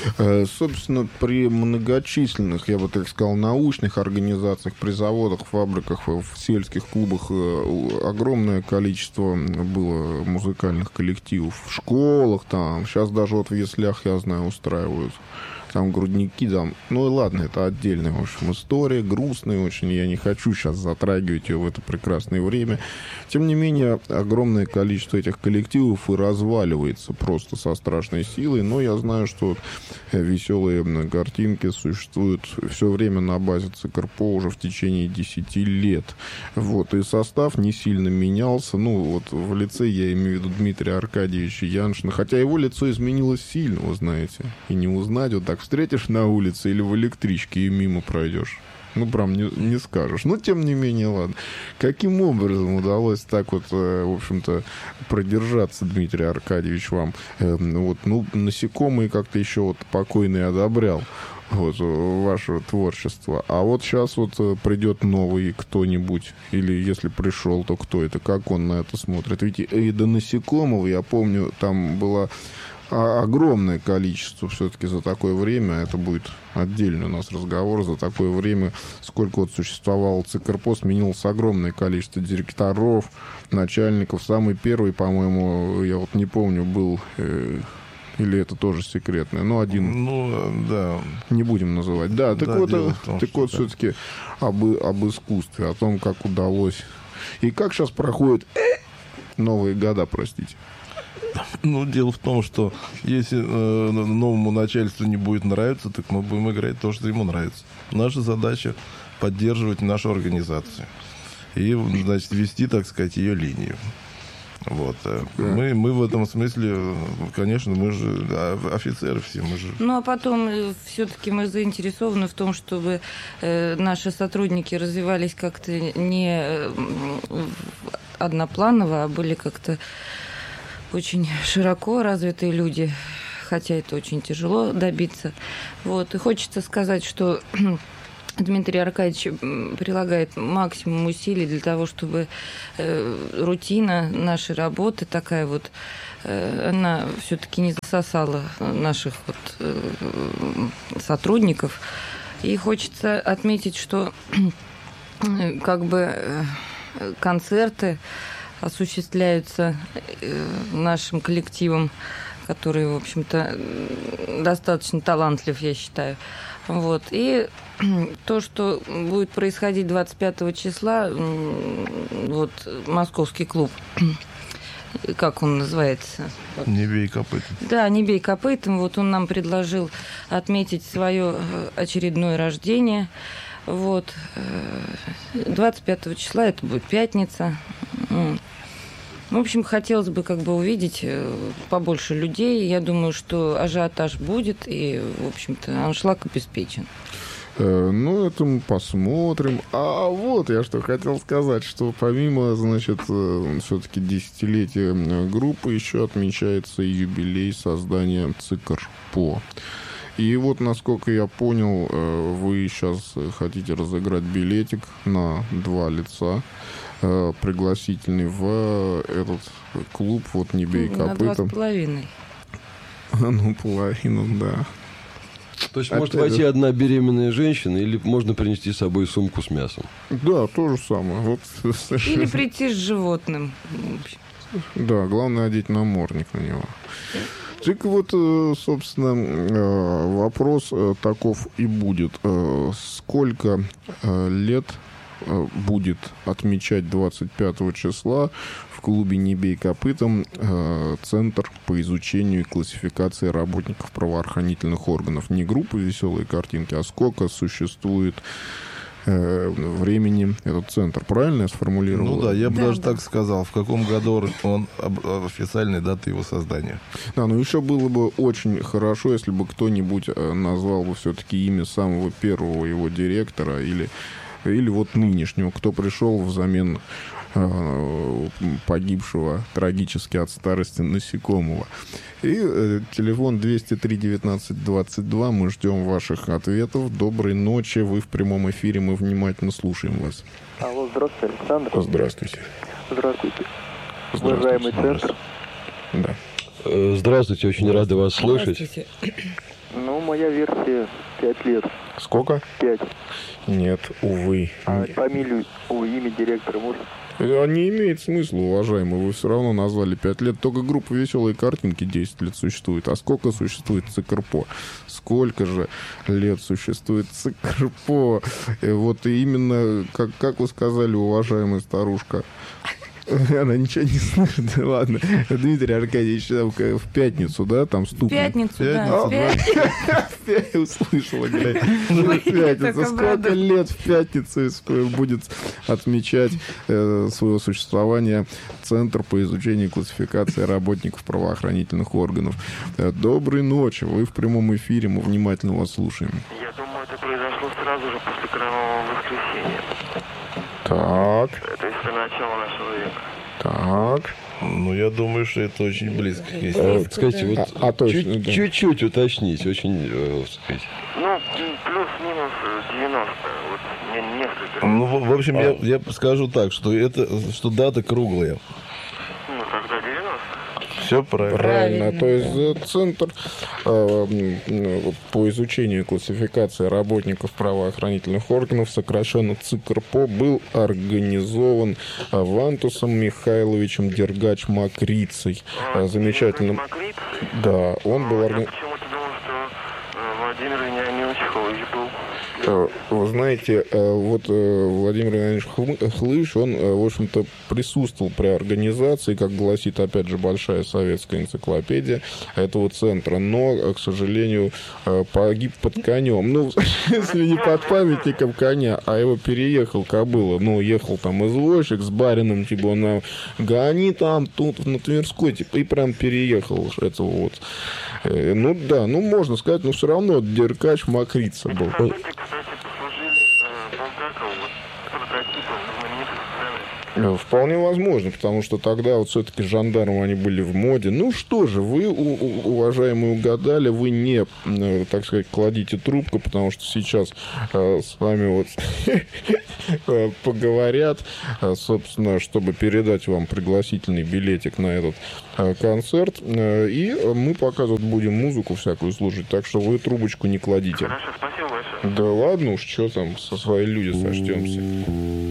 Собственно, при многочисленных, я бы так сказал, научных организациях, при заводах, фабриках, в сельских клубах огромное количество было музыкальных коллективов. В школах там, сейчас даже вот в яслях, я знаю, устраивают. Там грудники, там... Ну и ладно, это отдельная, в общем, история, грустная очень. Я не хочу сейчас затрагивать ее в это прекрасное время. Тем не менее, огромное количество этих коллективов и разваливается просто со страшной силой. Но я знаю, что веселые картинки существуют все время на базе ЦКРПО уже в течение 10 лет. Вот. И состав не сильно менялся. Ну, вот в лице я имею в виду Дмитрия Аркадьевича Яншина. Хотя его лицо изменилось сильно, вы знаете. И не узнать вот так встретишь на улице или в электричке и мимо пройдешь. Ну, прям не скажешь. Но, тем не менее, ладно. Каким образом удалось так вот, в общем-то, продержаться, Дмитрий Аркадьевич, вам? Вот, ну, насекомые как-то еще вот покойный одобрял вот, ваше творчество. А вот сейчас вот придет новый кто-нибудь, или если пришел, то кто это? Как он на это смотрит? Ведь и до насекомого, я помню, там была... огромное количество все-таки за такое время, это будет отдельный у нас разговор, за такое время, сколько вот существовал ЦКРПО, сменилось огромное количество директоров, начальников. Самый первый, по-моему, я вот не помню, был... Или это тоже секретное? Ну, один. Ну, да. Не будем называть. Да, так да, вот, том, так вот да. все-таки об искусстве, о том, как удалось. И как сейчас проходят новые года, простите. Ну, дело в том, что если новому начальству не будет нравиться, так мы будем играть то, что ему нравится. Наша задача — поддерживать нашу организацию. И, значит, вести, так сказать, ее линию. Вот. Мы в этом смысле, конечно, мы же офицеры все, мы же... Ну, а потом все-таки мы заинтересованы в том, чтобы наши сотрудники развивались как-то не однопланово, а были как-то очень широко развитые люди, хотя это очень тяжело добиться. Вот. И хочется сказать, что Дмитрий Аркадьевич прилагает максимум усилий для того, чтобы рутина нашей работы такая вот, она все-таки не засосала наших вот сотрудников. И хочется отметить, что как бы концерты осуществляются нашим коллективом, который, в общем-то, достаточно талантлив, я считаю. Вот. И то, что будет происходить 25 числа, вот московский клуб, как он называется? «Не бей копытом». Да, «Не бей копытом». Вот он нам предложил отметить свое очередное рождение. Вот. 25 числа, это будет пятница. В общем, хотелось бы как бы увидеть побольше людей. Я думаю, что ажиотаж будет, и, в общем-то, аншлаг обеспечен. Ну, это мы посмотрим. А вот я что хотел сказать, что помимо, значит, все-таки десятилетия группы, еще отмечается юбилей создания ЦКРПО. И вот, насколько я понял, вы сейчас хотите разыграть билетик на 2 лица, пригласительный в этот клуб, вот «Не бей копытом». На 2,5. Ну, половину, да. То есть может войти одна беременная женщина, или можно принести с собой сумку с мясом? Да, то же самое. Вот, или прийти с животным. Да, главное одеть намордник на него. Так вот, собственно, вопрос таков и будет. Сколько лет будет отмечать 25 числа в клубе «Не бей копытом» Центр по изучению и классификации работников правоохранительных органов? Не группы «Веселые картинки», а сколько существует времени этот центр. Правильно я сформулировал? Ну да, я бы даже так сказал. В каком году он официальной даты его создания? Да, ну еще было бы очень хорошо, если бы кто-нибудь назвал бы все-таки имя самого первого его директора или вот нынешнего, кто пришел взамен погибшего трагически от старости насекомого. И телефон 203-19-22. Мы ждем ваших ответов. Доброй ночи. Вы в прямом эфире. Мы внимательно слушаем вас. Алло, здравствуйте, Александр. Здравствуйте. Здравствуйте. Уважаемый центр. Да. Здравствуйте, очень рады вас слышать. Ну, моя версия 5 лет. Сколько? 5. Нет, увы. А фамилию, имя директора можно? Не имеет смысла, уважаемый. Вы все равно назвали 5 лет. Только группа «Веселые картинки» 10 лет существует. А сколько существует ЦКРПО? Сколько же лет существует ЦКРПО? Вот именно, как вы сказали, уважаемая старушка, она ничего не слышит. Ладно. Дмитрий Аркадьевич в пятницу, да, там стукнет? В пятницу, Пятницу, да. Услышала, глядь. В пятницу. Сколько лет в пятницу будет отмечать свое существование Центр по изучению и классификации работников правоохранительных органов? Доброй ночи. Вы в прямом эфире. Мы внимательно вас слушаем. Я думаю, это произошло сразу же после Кровавого воскресенья. Так, То есть до начала нашего века. так. Ну, я думаю, что это очень близко к истине. Скажите, вот точно, да. чуть-чуть уточнить, очень, сказать. Ну, плюс-минус 90. Вот несколько. Ну, в общем, я скажу так, что дата круглая. Ну, тогда 90. Все правильно. Правильно. Правильно, То есть Центр по изучению и классификации работников правоохранительных органов, сокращенно ЦКРПО, был организован Вантусом Михайловичем Дергач-Макрицей. Замечательным. Макрит. Да, он был Я организован. почему-то думал, что Владимир Вениаминович Хлыщ был. Вы знаете, вот Владимир Иванович Хлыщ, он, в общем-то, присутствовал при организации, как гласит, опять же, большая советская энциклопедия этого центра, но, к сожалению, погиб под конем. Ну, если не под памятником коня, а его переехал кобыла. Ну, ехал там извозчик с барином, типа, он гони там, тут, на Тверской, типа, и прям переехал этого вот. Ну, да, ну, можно сказать, но все равно Дергач Макрица был. По сути, кстати, послужили Булгакову прототипом знаменитых сцены. Вполне возможно, потому что тогда вот все-таки жандармы, они были в моде. Ну что же, вы, уважаемые, угадали, вы не, так сказать, кладите трубку, потому что сейчас с вами вот поговорят, собственно, чтобы передать вам пригласительный билетик на этот концерт. И мы пока тут будем музыку всякую слушать, так что вы трубочку не кладите. Хорошо, спасибо большое. Да ладно уж, что там, со своей люди сочтемся.